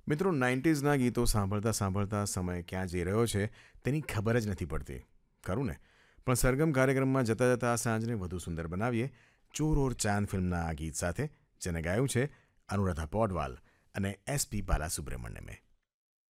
મિત્રો 90sના ગીતો સાંભળતા સાંભળતા સમય ક્યાં જઈ રહ્યો છે તેની ખબર જ નથી પડતી, ખરું ને? પણ સરગમ કાર્યક્રમમાં જતાં જતાં આ સાંજને વધુ સુંદર બનાવીએ ચોર ઓર ચાંદ ફિલ્મના આ ગીત સાથે, જેને ગાયું છે અનુરાધા પૌડવાલ અને એસપી બાલાસુબ્રમણ્યમે.